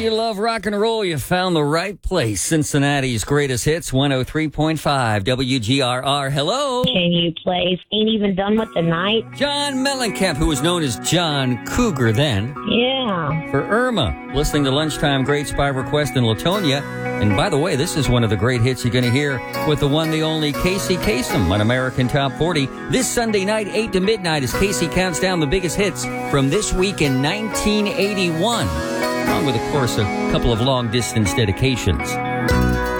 you love rock and roll, you found the right place. Cincinnati's greatest hits, 103.5 WGRR. Hello. Can you play Ain't Even Done With the Night? John Mellencamp, who was known as John Cougar then. Yeah. For Irma, listening to Lunchtime Greats by request in Latonia. And by the way, this is one of the great hits you're going to hear with the one, the only Casey Kasem on American Top 40. This Sunday night, 8 to midnight, as Casey counts down the biggest hits from this week in 1981. Along with, of course, a couple of long-distance dedications.